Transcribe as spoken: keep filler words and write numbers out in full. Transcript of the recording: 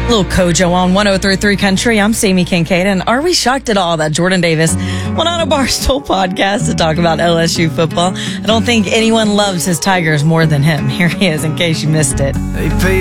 Little Kojo on one oh three point three Country. I'm Sammy Kincaid, and are we shocked at all that Jordan Davis went on a Barstool podcast to talk about L S U football? I don't think anyone loves his Tigers more than him. Here he is, in case you missed it.